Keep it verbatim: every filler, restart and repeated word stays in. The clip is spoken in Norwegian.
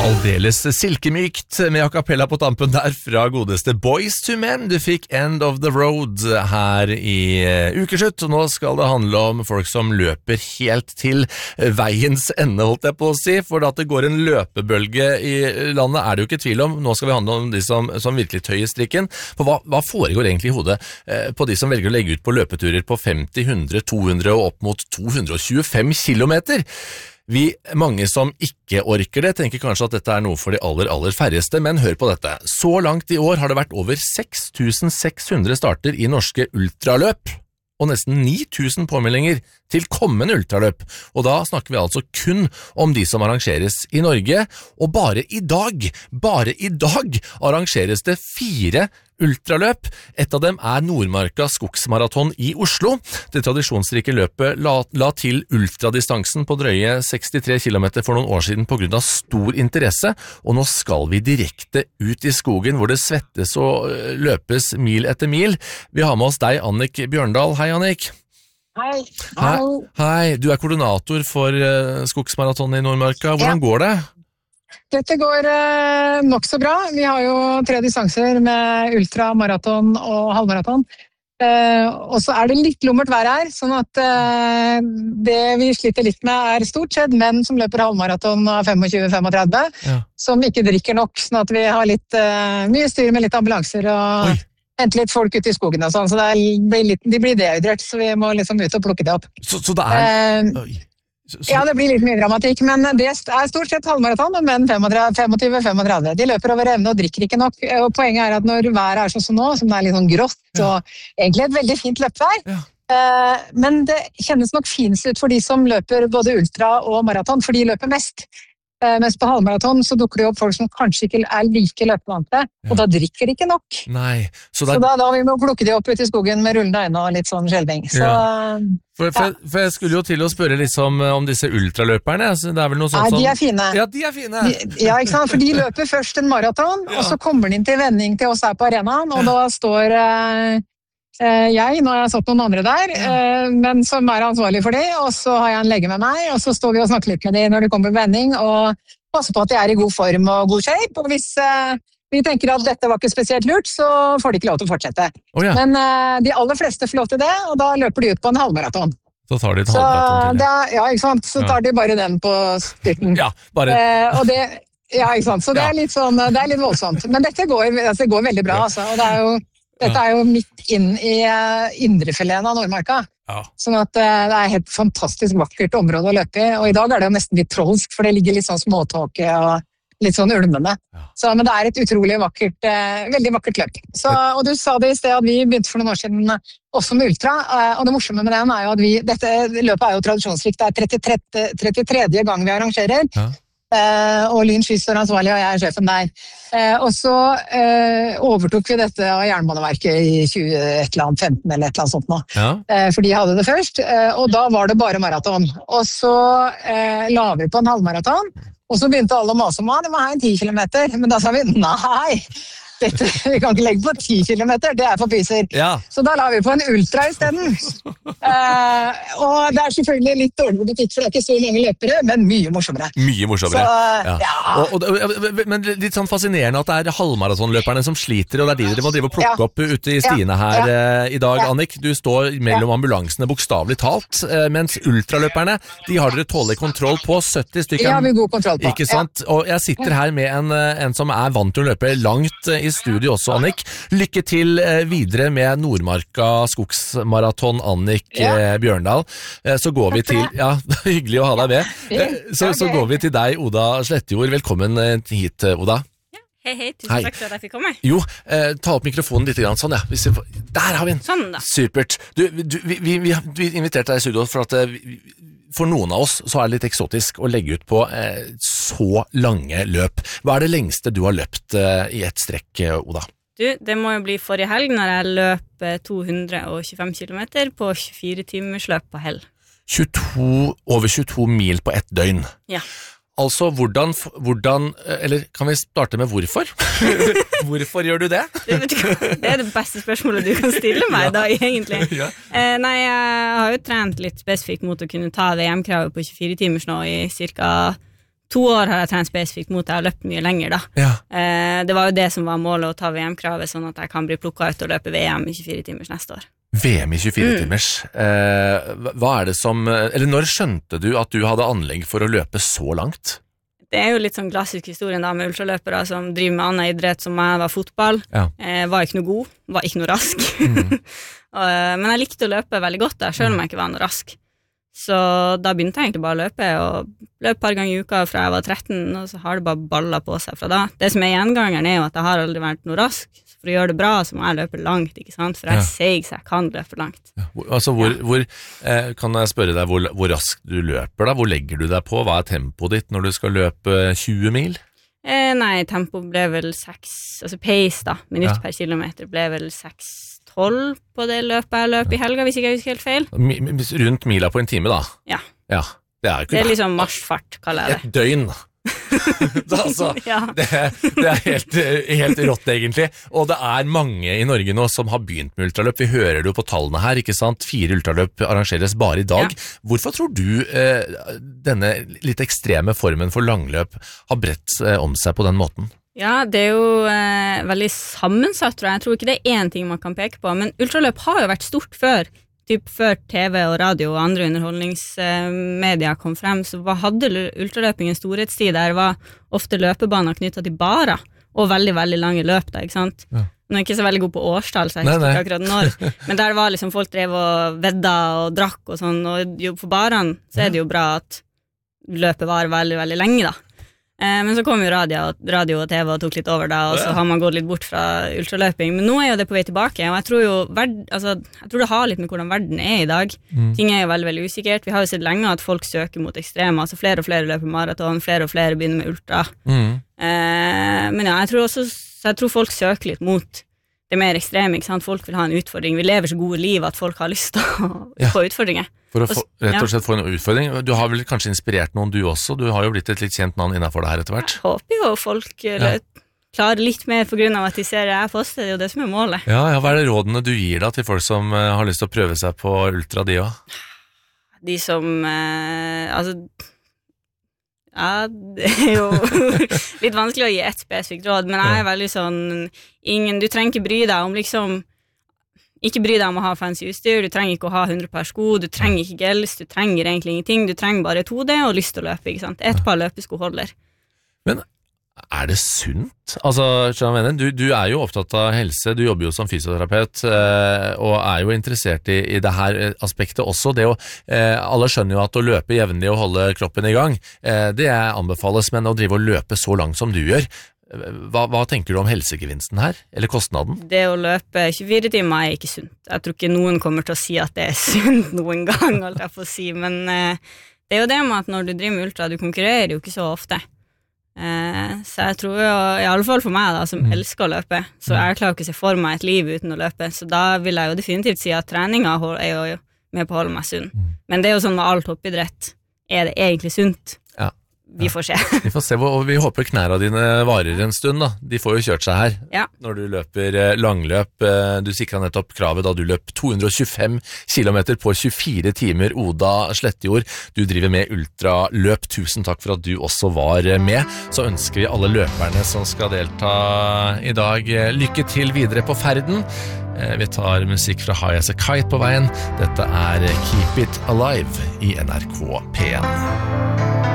Aldeles silkemykt med a cappella på tampen der fra godeste Boys to Men. Du fikk End of the Road her i ukeslutt, og nå skal det handle om folk som løper helt til veiens ende, holdt jeg på å si, for at det går en løpebølge i landet er det jo ikke tvil om. Nå skal vi handle om de som, som virkelig tøyer strikken. For hva, hva foregår egentlig i hodet eh, på de som velger å legge ut på løpeturer på femti, hundre, to hundre og opp mot to hundre og tjuefem kilometer? Vi, mange som ikke orker det, tenker kanskje at dette er noe for de aller, aller færreste, men hør på dette. Så langt i år har det vært over seks tusen seks hundre starter i norske ultraløp, og nesten ni tusen påmeldinger til kommende ultraløp. Og da snakker vi altså kun om de som arrangeres i Norge, og bare i dag, bare i dag arrangeres det fire ultraløp. Et av dem er Nordmarka skogsmaraton i Oslo. Det tradisjonsrike løpet la, la til ultradistansen på drøye sekstitre kilometer for noen år siden på grunn av stor interesse, og nå skal vi direkte ut i skogen hvor det svettes og løpes mil etter mil. Vi har med oss deg, Annik Bjørndal. Hei, Annik. Hei. Hei. Hei. Du er koordinator for uh, skogsmaraton i Nordmarka. Hvordan ja. går det? Dette går eh, nok så bra. Vi har jo tre distanser med ultra, maraton og halvmaraton. Eh, og så er det litt lummert vær her, sånn at eh, det vi sliter litt med er stort sett menn som løper halvmaraton av tjuefem til femogtredve, ja. som ikke drikker nok, sånn at vi har litt, eh, mye styr med litt ambulanser og Oi. hente litt folk ut i skogen og sånn, så det blir litt, de blir dehydrert, så vi må liksom ut og plukke det opp. Så, så det er... Eh, Så... Ja, det blir litt mye dramatikk, men det er stort sett halvmaraton, men tjuefem til femogtredve. De løper over evne og drikker ikke nok, og poenget er at når været er sånn som nå, som det er litt sånn grått, ja. og egentlig et veldig fint løpvær, ja. eh, men det kjennes nok finest ut for de som løper både ultra og maraton, for de løper mest. Eh, mens på halvmaraton så dukker det opp folk som kanskje ikke er like løpevante, ja. og da drikker de ikke nok. Nei. Så, det... så da, da vi må plukke de opp ut i skogen med rullende øyne og litt sånn skjelving. Så... Ja. For, for, for jeg skulle jo til å spørre liksom om disse ultraløperne, så det er vel noe sånt som... Ja, de er som... fine. Ja, de er fine. De, ja, ikke sant? For de løper først en maraton, ja. og så kommer de inn til vending til oss her på arenaen, og ja. da står eh, jeg, nå har jeg satt noen andre der, ja. eh, men som er ansvarlig for det, og så har jeg en lege med meg, og så står vi og snakker litt med dem når de kommer på vending, og passer på at de er i god form og god shape, og hvis... Eh, vi tenker at dette var ikke spesielt lurt, så får de ikke lov til å fortsette. Oh, ja. Men uh, de aller fleste får lov til det, og da løper de ut på en halvmaraton. Så tar de et halvmaraton til det. Ja, ikke sant? Så tar de bare den på styrten. Ja, bare... Uh, og det, ja, ikke sant? Så det er litt sånn, det er litt voldsomt. Men dette går, altså, det går veldig bra, altså. Og det er jo, dette er jo midt inn i uh, indrefileten av Nordmarka. Ja. Sånn at uh, det er et helt fantastisk vakkert område å løpe i, og i dag er det jo nesten litt trolsk, for det ligger litt sånn småtåke og litt sånn ulmende. Ja. Så, men det er et utrolig vakkert, eh, veldig vakkert løp. Så, og du sa det i sted at vi begynte for noen år siden også med ultra, eh, og det morsomme med den er jo at vi, dette løpet er jo tradisjonsrikt, det er trettitre, trettitre gang vi arrangerer, ja. eh, og Lyn Sky står ansvarlig, og jeg er sjefen der. Eh, og så eh, overtok vi dette av Jernbaneverket i tjue femten eller et eller annet sånt nå. Ja. Eh, for de hadde det først, eh, og da var det bare maraton. Og så eh, la vi på en halvmaraton, og så begynte alle å mase om at det må ha en ti kilometer, men da sa vi, nei, dette, vi kan ikke legge på ti kilometer, det er for pyser. Ja. Så da la vi på en ultra i stedet. uh, og det er selvfølgelig litt dårlig butikk, for det er ikke så mange løpere, men mye morsommere. Mye morsommere, så, ja. ja. Og, og, men litt sånn fascinerende at det er halvmaratonløperne som sliter, og det er de dere må drive og plukke ja. opp ute i stiene her ja. uh, i dag, ja. Annik. Du står mellom ja. ambulansene bokstavelig talt, uh, mens ultraløperne, de har dere tålig kontroll på, sytti stykker. Ja, vi har god kontroll på. Ikke sant? Ja. Og jeg sitter her med en, en som er vant til å løpe langt uh, i studio også, Annik. Lykke til eh, videre med Nordmarka skogsmaraton, Annik ja. eh, Bjørndal. Eh, så går vi til... Ja, hyggelig å ha deg med. Eh, så, så går vi til deg, Oda Slettjord. Velkommen eh, hit, Oda. Ja. Hei, hei. Tusen hei. Takk for at jeg fikk komme. Jo, eh, ta opp mikrofonen litt grann, sånn ja. Hvis vi, der har vi den. Sånn da. Supert. Du, du, vi, vi, vi, vi inviterte deg i studio for at... Vi, For noen av oss så er det litt eksotisk å legge ut på eh, så lange løp. Hva er det lengste du har løpt eh, i et strekk, Oda? Du, det må jo bli forrige helg når jeg løp to hundre og tjuefem kilometer på tjuefire timers løp på hell. tjueto, over tjueto mil på ett døgn. Ja. Altså, hvordan, hvordan, eller kan vi starte med hvorfor? Hvorfor gjør du det? Det, vet du, det er det beste spørsmålet du kan stille meg ja. da, egentlig. Ja. Eh, nei, jeg har jo trent litt spesifikt mot å kunne ta V M-kravet på tjuefire timers nå i cirka to år har jeg trent spesifikt mot det, jeg har løpt mye lenger da. Ja. Eh, det var jo det som var målet å ta V M-kravet, sånn at jeg kan bli plukket ut og løpe V M i tjuefire timers neste år. V M i tjuefire timers. Mm. Eh, hva er det som, eller når skjønte du at du hadde anlegg for å løpe så langt? Det er jo litt sånn klassisk historien da, med ultraløpere som driver med annen idrett som jeg var fotball. Ja. Eh, var ikke noe god, var ikke noe rask. Mm. Men jeg likte å løpe veldig godt da, selv om jeg ikke var noe rask. Så da begynte jeg egentlig bare å løpe, og løp et par ganger i uka fra jeg var tretten, og så har det bare ballet på seg fra da. Det som er gjengangeren er jo at jeg har aldri vært noe rask. For å gjøre det bra, så må jeg løpe langt, ikke sant? For jeg ja. Sier så jeg kan løpe langt. Ja. Altså, hvor, ja. hvor, eh, kan jeg spørre deg hvor, hvor raskt du løper da? Hvor legger du deg på? Hva er tempoet ditt når du skal løpe tjue mil? Eh, nei, tempo ble vel seks, altså pace da, minutt ja. Per kilometer ble vel seks tolv på det løpet jeg løp i helga, hvis ikke jeg husker helt feil. Rundt mila på en time da? Ja. Ja, det er jo ikke det. Er liksom marsjfart, kaller jeg det. Et døgn da. altså, ja. det, det er helt, helt rått egentlig, og det er mange i Norge nå som har begynt med ultraløp. Vi hører det jo på tallene her, ikke sant? Fire ultraløp arrangeres bare i dag. Ja. Hvorfor tror du eh, denne litt ekstreme formen for langløp har bredt eh, om seg på den måten? Ja, det er jo eh, veldig sammensatt, tror jeg. Jeg tror ikke det er én ting man kan peke på, men ultraløp har jo vært stort før. Typ før T V og radio og andre underholdningsmedia kom frem, så hadde ultraløping en storhetstid der var ofte løpebaner knyttet til barer, og veldig, veldig lange løp da, ikke sant? Ja. Nå er jeg ikke så veldig god på årstall, så jeg husker ikke akkurat når, men der var liksom folk drev og vedda og drakk og sånn, og jo på barene så er det jo bra at løpet var veldig, veldig lenge da. Eh, men så kom jo radio, radio og T V og tok litt over da, og så har man gått litt bort fra ultraløping. Men nå er jo det på vei tilbake, og jeg tror jo verd, altså, jeg tror det har litt med hvordan verden er i dag. Mm. Ting er jo veldig, veldig usikkert. Vi har jo sett lenge at folk søker mot ekstreme, altså flere og flere løper maraton, flere og flere begynner med ultra. Mm. Eh, men ja, jeg tror også, jeg tror folk søker litt mot det mer ekstreme, ikke sant? Folk vil ha en utfordring. Vi lever så gode liv at folk har lyst til å ja. Få utfordringer. For å få, rett og slett få en utfordring. Du har vel kanskje inspirert noen du også? Du har jo blitt et litt kjent navn innenfor det her etter hvert. Jeg håper jo folk ja. Klarer litt mer på grunn av at de ser det jeg poster, det er jo det som er målet. Ja, ja, hva er det rådene du gir da til folk som uh, har lyst til å prøve seg på ultra de også? De som, uh, altså, ja, det er jo litt vanskelig å gi et spesifikt råd, men jeg er veldig sånn, ingen, du trenger ikke bry deg om liksom, ikke bry deg om å ha fancy utstyr, du trenger ikke å ha hundre par sko, du trenger ikke gels, du trenger egentlig ingenting, du trenger bare et hode og lyst til å løpe, ikke sant? Et par løpesko holder. Men er det sunt? Altså, skjønner jeg, du, du er jo opptatt av helse, du jobber jo som fysioterapeut, eh, og er jo interessert i, i det her aspektet også. Det å, eh, alle skjønner jo at å løpe jevnlig og holde kroppen i gang, eh, det anbefales, men å drive og løpe så langt som du gjør, Hva, hva tenker du om helsegevinsten her, eller kostnaden? Det å løpe tjuefire timer er ikke sunt. Jeg tror ikke noen kommer til å si at det er sunt noen gang, alt jeg får si, men eh, det er jo det med at når du driver med ultra, du konkurrerer jo ikke så ofte. Eh, så jeg tror jo, i alle fall for meg da, som mm. elsker å løpe, så jeg klarer ikke å se for meg et liv uten å løpe, så da vil jeg jo definitivt si at treninga er jo med på å holde meg sunn. Mm. Men det er jo sånn med all toppidrett, er det egentlig sunt? Ja. Vi får se. Vi får se, og vi håper knæra dine varer en stund da. De får jo kjørt seg her ja. Når du løper langløp. Du sikret nettopp kravet da du løp to hundre og tjuefem kilometer på tjuefire timer, Oda Slettjord. Du driver med ultraløp. Tusen takk for at du også var med. Så ønsker vi alle løperne som skal delta i dag lykke til videre på ferden. Vi tar musikk fra High as a Kite på veien. Dette er Keep It Alive i N R K P en.